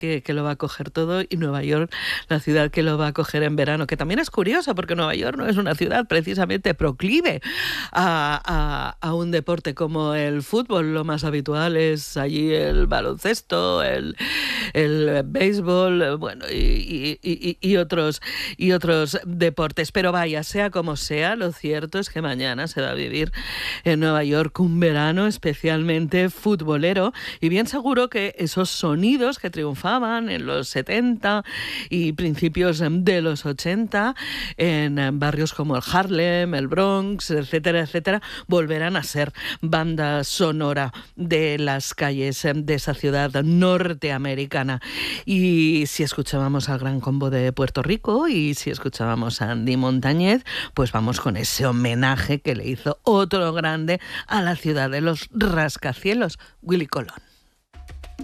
que lo va a coger todo, y Nueva York, la ciudad que lo va a coger en verano, que también es curioso porque Nueva York no es una ciudad precisamente proclive a un deporte como el fútbol. Lo más habitual es allí el baloncesto, el béisbol, bueno, y otros deportes. Pero vaya, sea como sea, lo cierto es que mañana se va a vivir en Nueva York un verano especialmente futbolero, y bien seguro que esos sonidos que triunfaban en los 70 y principios de los 80 en barrios como el Harlem, el Bronx, etcétera, etcétera, volverán a ser banda sonora de las calles de esa ciudad norteamericana. Y si escuchábamos al Gran Combo de Puerto Rico y si escuchábamos a Andy Montañez, pues vamos con ese homenaje que le hizo otro grande a la ciudad de los rascacielos, Willie Colón.